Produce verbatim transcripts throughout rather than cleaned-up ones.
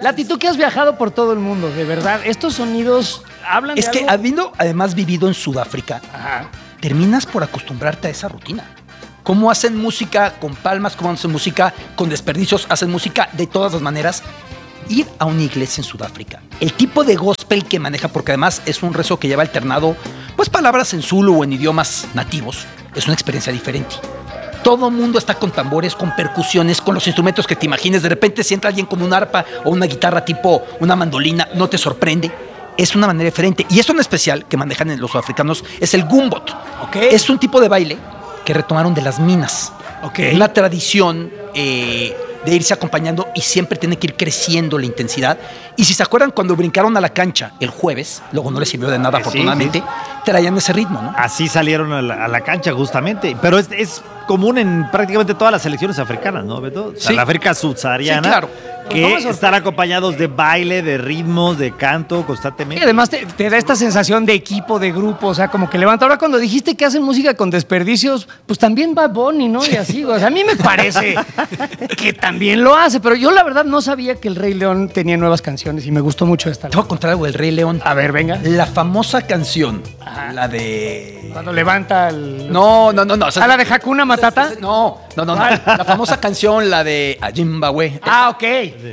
Lati, tú que has viajado por todo el mundo, de verdad, estos sonidos hablan Es de que algo... habiendo además vivido en Sudáfrica, Ajá. terminas por acostumbrarte a esa rutina. Cómo hacen música con palmas, cómo hacen música con desperdicios, hacen música de todas las maneras. Ir a una iglesia en Sudáfrica, el tipo de gospel que maneja, porque además es un rezo que lleva alternado pues palabras en zulu o en idiomas nativos, es una experiencia diferente. Todo el mundo está con tambores, con percusiones, con los instrumentos que te imagines. De repente si entra alguien con un arpa o una guitarra tipo una mandolina, no te sorprende. Es una manera diferente. Y esto en especial que manejan los sudafricanos es el gumbot. Okay. Es un tipo de baile que retomaron de las minas. Okay. Una tradición eh, de irse acompañando y siempre tiene que ir creciendo la intensidad. Y si se acuerdan cuando brincaron a la cancha el jueves, luego no les sirvió de nada Sí, afortunadamente, sí. traían ese ritmo, ¿no? Así salieron a la, a la cancha justamente. Pero es, es común en prácticamente todas las selecciones africanas, ¿no, Beto? O sea, Sí. la África subsahariana. Sí, claro. Pues no me Que sorprende. están acompañados de baile, de ritmos, de canto Y constantemente. además te, te da esta sensación de equipo, de grupo, o sea, como que levanta. Ahora cuando dijiste que hacen música con desperdicios, pues también va Bonnie, ¿no? Y así, o sea, a mí me parece que también lo hace, pero yo la verdad no sabía que el Rey León tenía nuevas canciones y me gustó mucho esta. Te voy a contar algo del Rey León. A ver, venga. La famosa canción, Ajá. la de... Cuando levanta el... No, no, no, no. o sea, ¿Ah, la de Hakuna Matata? No, no, no, no. La famosa canción, la de Zimbabue. Ah, ok.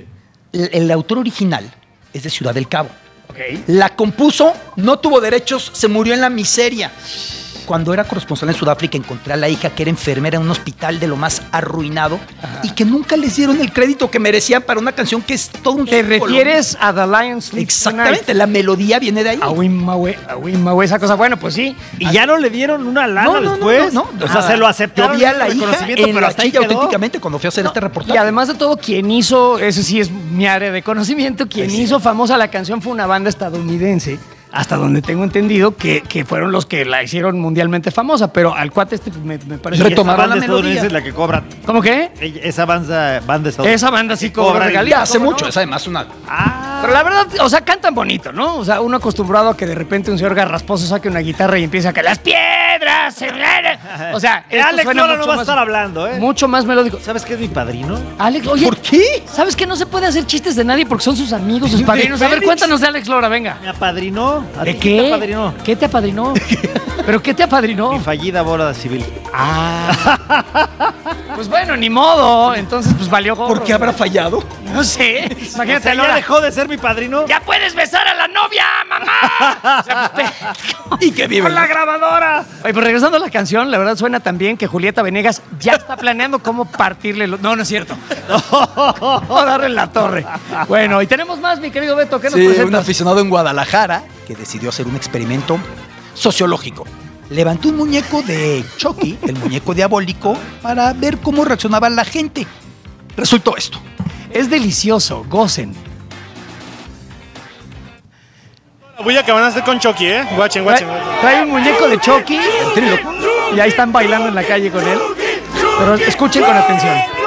El, el autor original es de Ciudad del Cabo. Ok. La compuso, no tuvo derechos, se murió en la miseria. Cuando era corresponsal en Sudáfrica encontré a la hija que era enfermera en un hospital de lo más arruinado. Ajá. Y que nunca les dieron el crédito que merecían para una canción que es todo un ¿Te símbolo. refieres a The Lion Sleeps Exactamente, Tonight? la melodía viene de ahí. Awimmawe, Awimmawe, esa cosa. Bueno, pues sí. Y ya no le dieron una lana No, no, no, después. no, no, o sea, nada. se lo aceptaron. Yo vi a la el hija reconocimiento, en pero la hasta ahí chilla quedó. auténticamente cuando fui a hacer este reportaje. Y además de todo, quien hizo, eso sí es mi área de conocimiento, quien Pues sí. hizo famosa la canción fue una banda estadounidense, hasta donde tengo entendido, que, que fueron los que la hicieron mundialmente famosa, pero al cuate este pues, me, me parece... Y esa Retomaron banda la estadounidense melodía. es la que cobra. ¿Cómo qué? Ella- Esa banda, banda estadounidense. Esa banda sí Que cobra cobra regalías. Ya hace ¿cómo mucho, no? es además una... Ah, Pero la verdad, o sea, cantan bonito, ¿no? O sea, uno acostumbrado a que de repente un señor garrasposo saque una guitarra y empieza a que las piedras se... O sea, Eh, esto Alex suena Lora no mucho va a más- estar hablando, ¿eh? Mucho más melódico. ¿Sabes qué es mi padrino? Alex, oye, ¿Por qué? ¿sabes que no se puede hacer chistes de nadie porque son sus amigos, sus ¿De padrinos? A ver, Félix? cuéntanos de Alex Lora, venga. Me apadrinó. ¿A ¿De ti qué? te apadrinó? ¿Qué te apadrinó? ¿Pero qué te apadrinó? Mi fallida boda civil. Ah. Pues bueno, ni modo. Entonces, pues valió gorro. ¿Por qué habrá fallado? No sé. O Imagínate, sea, ya Lora. dejó de ser mi padrino. ¡Ya puedes besar a la novia, mamá! O sea, pues, Y que vive. ¡Con la grabadora! Oye, pues regresando a la canción, la verdad suena tan bien que Julieta Venegas ya está planeando cómo partirle los... No, no es cierto. O darle en la torre. Bueno, y tenemos más, mi querido Beto. ¿Qué nos Sí, un presentas? aficionado en Guadalajara que decidió hacer un experimento sociológico. Levantó un muñeco de Chucky, el muñeco diabólico, para ver cómo reaccionaba la gente. Resultó esto. Es delicioso, gocen. La bulla que van a hacer con Chucky, ¿eh? Guachen, Trae, guachen, guachen. trae un muñeco de Chucky y ahí están bailando en la calle con él. Pero escuchen con atención.